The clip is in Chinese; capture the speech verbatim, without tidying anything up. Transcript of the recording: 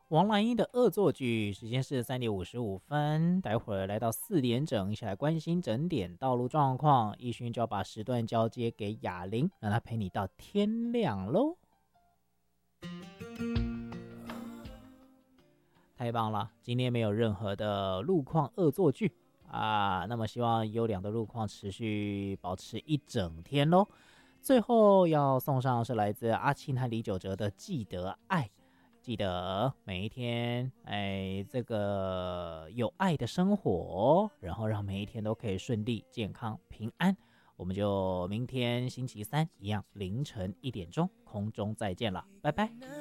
王蓝英的恶作剧，时间是三点五十五分，待会儿来到四点整，一起来关心整点道路状况。奕勋就要把时段交接给雅玲，让她陪你到天亮喽。太棒了，今天没有任何的路况恶作剧啊，那么希望优良的路况持续保持一整天喽。最后要送上是来自阿庆和李玖哲的《记得爱》。记得每一天，哎，这个有爱的生活，然后让每一天都可以顺利、健康、平安。我们就明天星期三一样凌晨一点钟空中再见了，拜拜。